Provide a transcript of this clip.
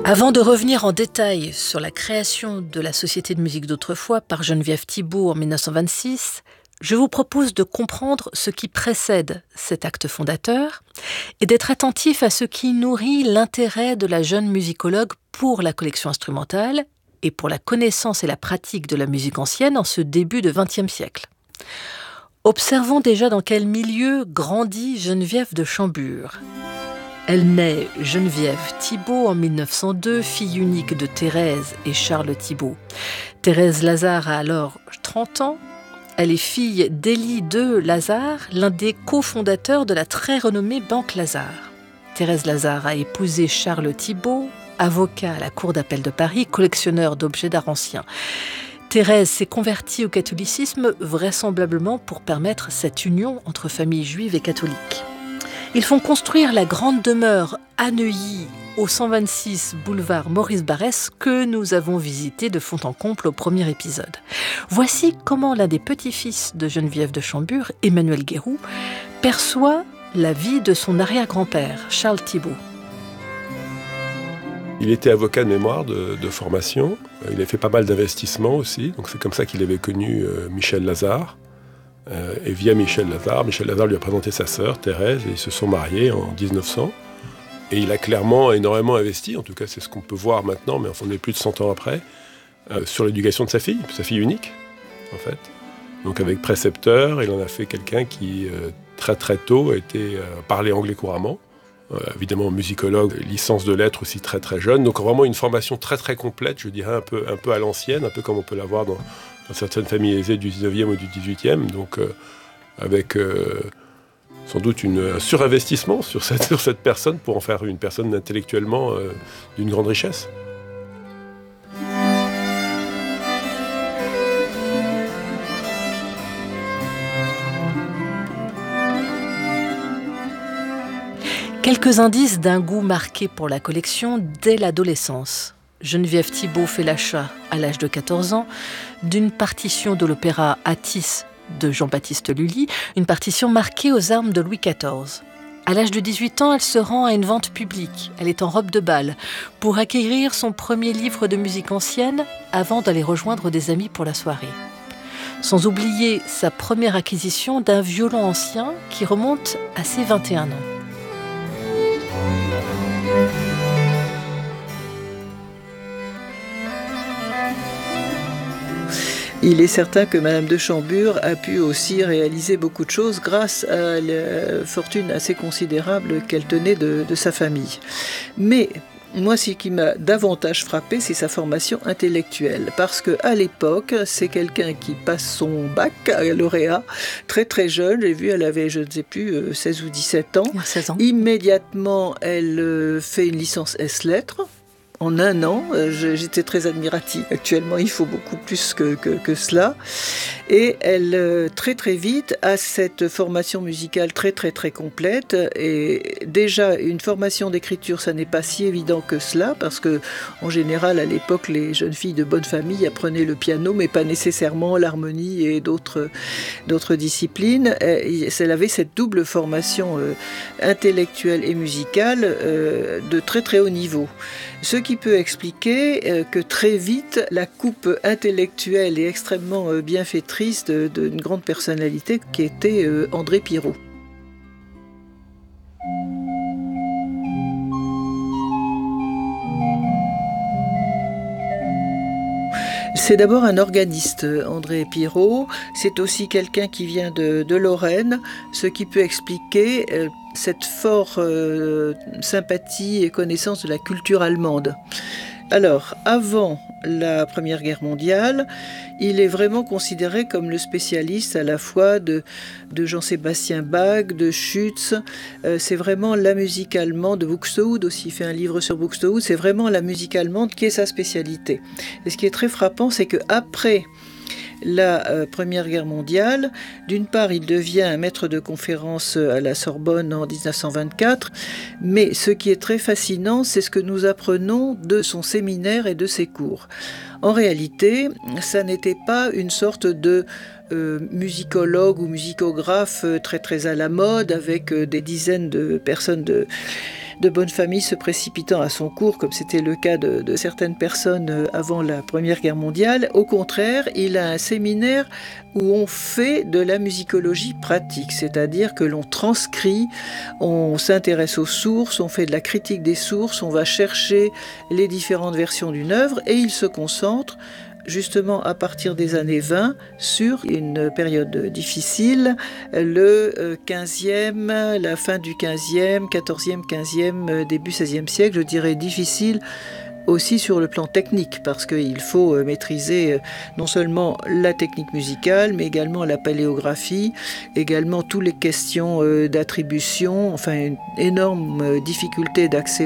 Avant de revenir en détail sur la création de la Société de musique d'autrefois par Geneviève Thibault en 1926, je vous propose de comprendre ce qui précède cet acte fondateur et d'être attentif à ce qui nourrit l'intérêt de la jeune musicologue pour la collection instrumentale et pour la connaissance et la pratique de la musique ancienne en ce début de XXe siècle. Observons déjà dans quel milieu grandit Geneviève de Chambure. Elle naît Geneviève Thibault en 1902, fille unique de Thérèse et Charles Thibault. Thérèse Lazare a alors 30 ans. Elle est fille d'Élie de Lazare, l'un des cofondateurs de la très renommée Banque Lazare. Thérèse Lazare a épousé Charles Thibault, avocat à la Cour d'appel de Paris, collectionneur d'objets d'art anciens. Thérèse s'est convertie au catholicisme vraisemblablement pour permettre cette union entre familles juives et catholiques. Ils font construire la grande demeure à Neuilly, au 126 boulevard Maurice Barrès, que nous avons visité de fond en comble au premier épisode. Voici comment l'un des petits-fils de Geneviève de Chambure, Emmanuel Guéroux, perçoit la vie de son arrière-grand-père, Charles Thibault. Il était avocat de mémoire de formation. Il a fait pas mal d'investissements aussi. Donc c'est comme ça qu'il avait connu Michel Lazare. Et via Michel Lazare lui a présenté sa sœur, Thérèse, et ils se sont mariés en 1900. Et il a clairement énormément investi, en tout cas c'est ce qu'on peut voir maintenant, mais enfin on est plus de 100 ans après, sur l'éducation de sa fille unique, en fait. Donc avec précepteur, il en a fait quelqu'un qui, très très tôt, parlait anglais couramment. Évidemment musicologue, licence de lettres aussi très très jeune. Donc vraiment une formation très très complète, je dirais un peu à l'ancienne, un peu comme on peut l'avoir dans certaines familles aisées du 19e ou du 18e. Donc avec sans doute un surinvestissement sur cette personne pour en faire une personne intellectuellement d'une grande richesse. Quelques indices d'un goût marqué pour la collection dès l'adolescence. Geneviève Thibault fait l'achat, à l'âge de 14 ans, d'une partition de l'opéra Attis de Jean-Baptiste Lully, une partition marquée aux armes de Louis XIV. À l'âge de 18 ans, elle se rend à une vente publique. Elle est en robe de bal pour acquérir son premier livre de musique ancienne avant d'aller rejoindre des amis pour la soirée. Sans oublier sa première acquisition d'un violon ancien qui remonte à ses 21 ans. Il est certain que Madame de Chambure a pu aussi réaliser beaucoup de choses grâce à la fortune assez considérable qu'elle tenait de sa famille. Mais moi, ce qui m'a davantage frappé, c'est sa formation intellectuelle. Parce qu'à l'époque, c'est quelqu'un qui passe son baccalauréat très très jeune. J'ai vu, elle avait, je ne sais plus, 16 ou 17 ans. 16 ans. Immédiatement, elle fait une licence S-Lettres. En un an, j'étais très admirative. Actuellement, il faut beaucoup plus que cela. Et elle, très très vite, a cette formation musicale très très très complète. Et déjà, une formation d'écriture, ça n'est pas si évident que cela, parce que en général, à l'époque, les jeunes filles de bonne famille apprenaient le piano, mais pas nécessairement l'harmonie et d'autres disciplines. Elle avait cette double formation intellectuelle et musicale de très très haut niveau. Ce qui peut expliquer que très vite, la coupe intellectuelle et extrêmement bienfaitrice d'une grande personnalité qui était André Pirot. C'est d'abord un organiste, André Pirot. C'est aussi quelqu'un qui vient de Lorraine, ce qui peut expliquer cette forte sympathie et connaissance de la culture allemande. Alors, avant la Première Guerre mondiale, il est vraiment considéré comme le spécialiste à la fois de Jean-Sébastien Bach, de Schütz. C'est vraiment la musique allemande, de Buxtehude aussi, il fait un livre sur Buxtehude. C'est vraiment la musique allemande qui est sa spécialité. Et ce qui est très frappant, c'est qu'après la Première Guerre mondiale, d'une part, il devient un maître de conférence à la Sorbonne en 1924, mais ce qui est très fascinant, c'est ce que nous apprenons de son séminaire et de ses cours. En réalité, ça n'était pas une sorte de musicologue ou musicographe très très à la mode, avec des dizaines de personnes de bonne famille se précipitant à son cours, comme c'était le cas de certaines personnes avant la Première Guerre mondiale. Au contraire, il a un séminaire où on fait de la musicologie pratique, c'est-à-dire que l'on transcrit, on s'intéresse aux sources, on fait de la critique des sources, on va chercher les différentes versions d'une œuvre et il se concentre justement à partir des années 20 sur une période difficile, le 15e, la fin du 15e, 14e, 15e, début 16e siècle, je dirais difficile aussi sur le plan technique, parce qu'il faut maîtriser non seulement la technique musicale, mais également la paléographie, également toutes les questions d'attribution, enfin une énorme difficulté d'accès